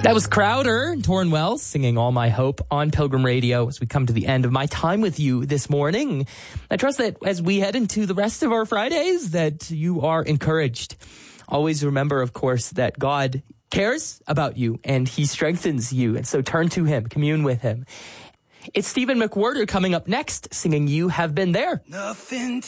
That was Crowder and Torrin Wells singing All My Hope on Pilgrim Radio as we come to the end of my time with you this morning. I trust that as we head into the rest of our Fridays that you are encouraged. Always remember, of course, that God cares about you and he strengthens you. And so turn to him, commune with him. It's Stephen McWhirter coming up next singing You Have Been There. Nothing